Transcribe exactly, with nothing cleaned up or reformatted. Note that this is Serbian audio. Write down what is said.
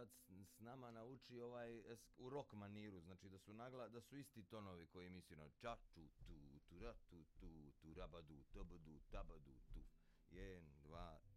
sad s, s nama nauči ovaj es, u rock maniru, znači da su nagla, da su isti tonovi koji misli na ča tu tu tu ra tu tu tu rabadu tabadu tabadu tu. Jedan, dva,